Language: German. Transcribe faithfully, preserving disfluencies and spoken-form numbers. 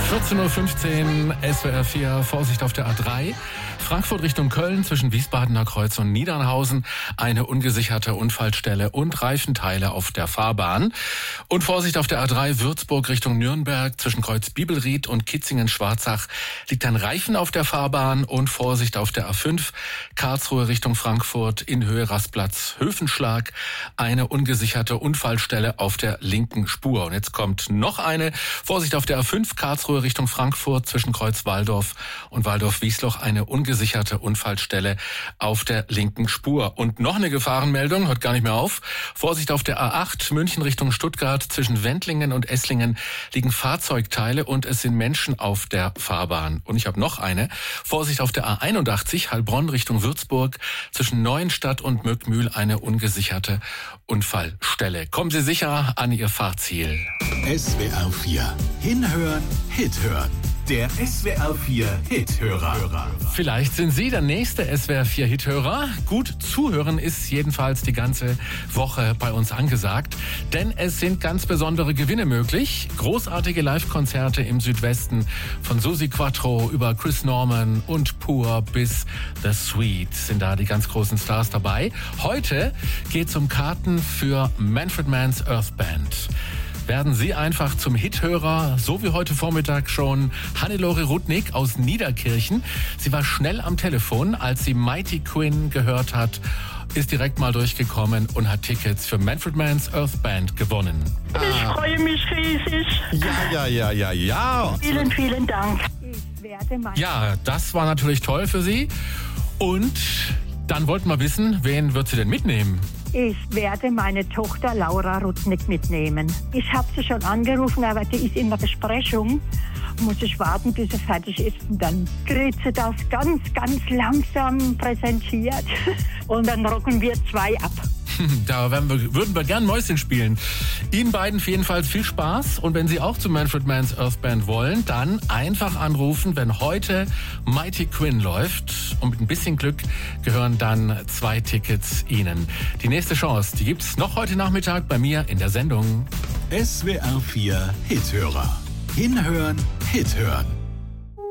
vierzehn Uhr fünfzehn, S W R vier, Vorsicht auf der A drei. Frankfurt Richtung Köln zwischen Wiesbadener Kreuz und Niedernhausen. Eine ungesicherte Unfallstelle und Reifenteile auf der Fahrbahn. Und Vorsicht auf der A drei, Würzburg Richtung Nürnberg zwischen Kreuz Bibelried und Kitzingen-Schwarzach liegt ein Reifen auf der Fahrbahn. Und Vorsicht auf der A fünf, Karlsruhe Richtung Frankfurt in Höhe Rastplatz Höfenschlag. Eine ungesicherte Unfallstelle auf der linken Spur. Und jetzt kommt noch eine. Vorsicht auf der A fünf, Karlsruhe Richtung Frankfurt zwischen Kreuz Walldorf und Walldorf-Wiesloch. Eine ungesicherte Unfallstelle auf der linken Spur. Und noch eine Gefahrenmeldung, hört gar nicht mehr auf. Vorsicht auf der A acht, München Richtung Stuttgart. Zwischen Wendlingen und Esslingen liegen Fahrzeugteile und es sind Menschen auf der Fahrbahn. Und ich habe noch eine. Vorsicht auf der A einundachtzig, Heilbronn Richtung Würzburg. Zwischen Neuenstadt und Möckmühl eine ungesicherte Unfallstelle. Kommen Sie sicher an Ihr Fahrziel. S W R vier. Hinhören, Hit hören. Der S W R vier Hithörer. Vielleicht sind Sie der nächste S W R vier Hithörer. Gut zuhören ist jedenfalls die ganze Woche bei uns angesagt. Denn es sind ganz besondere Gewinne möglich. Großartige Live-Konzerte im Südwesten. Von Susi Quattro über Chris Norman und Pur bis The Sweet sind da die ganz großen Stars dabei. Heute geht's um Karten für Manfred Mann's Earth Band. Werden Sie einfach zum Hithörer, so wie heute Vormittag schon Hannelore Rudnick aus Niederkirchen. Sie war schnell am Telefon, als sie Mighty Quinn gehört hat, ist direkt mal durchgekommen und hat Tickets für Manfred Mann's Earth Band gewonnen. Ich freue mich riesig. Ja, ja, ja, ja, ja. Vielen, vielen Dank. Ich werde mein Ja, das war natürlich toll für Sie. Und dann wollten wir wissen, wen wird sie denn mitnehmen? Ich werde meine Tochter Laura Rudnick mitnehmen. Ich habe sie schon angerufen, aber die ist in der Besprechung. Muss ich warten, bis sie fertig ist. Und dann kriegt sie das ganz, ganz langsam präsentiert. Und dann rocken wir zwei ab. Da werden wir, würden wir gern Mäuschen spielen. Ihnen beiden für jedenfalls viel Spaß. Und wenn Sie auch zu Manfred Mann's Earth Band wollen, dann einfach anrufen, wenn heute Mighty Quinn läuft. Und mit ein bisschen Glück gehören dann zwei Tickets Ihnen. Die nächste Chance, die gibt's noch heute Nachmittag bei mir in der Sendung. S W R vier Hithörer. Hinhören, Hit hören.